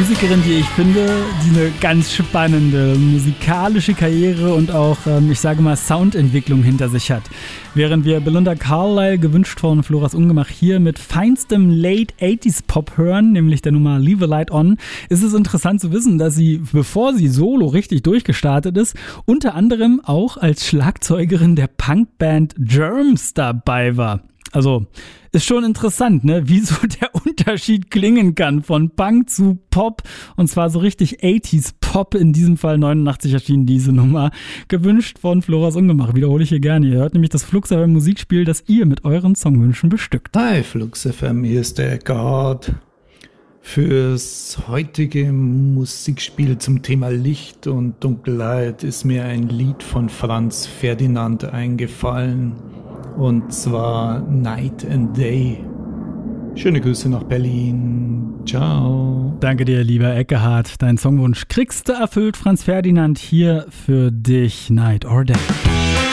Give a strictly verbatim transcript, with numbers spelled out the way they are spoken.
Musikerin, die ich finde, die eine ganz spannende musikalische Karriere und auch, ähm, ich sage mal, Soundentwicklung hinter sich hat. Während wir Belinda Carlisle, gewünscht von Floras Ungemach, hier mit feinstem Late achtziger Pop hören, nämlich der Nummer Leave a Light On, ist es interessant zu wissen, dass sie, bevor sie solo richtig durchgestartet ist, unter anderem auch als Schlagzeugerin der Punkband Germs dabei war. Also ist schon interessant, ne, wie so der Unterschied klingen kann von Punk zu Pop, und zwar so richtig achtziger Pop, in diesem Fall neunundachtzig erschienen diese Nummer, gewünscht von Floras Ungemach. Wiederhole ich hier gerne. Ihr hört nämlich das Flux F M Musikspiel, das ihr mit euren Songwünschen bestückt. Hi Flux F M, hier ist der Eckhard. Fürs heutige Musikspiel zum Thema Licht und Dunkelheit ist mir ein Lied von Franz Ferdinand eingefallen. Und zwar Night and Day. Schöne Grüße nach Berlin. Ciao. Danke dir, lieber Eckehard. Dein Songwunsch kriegst du erfüllt, Franz Ferdinand, hier für dich, Night or Day.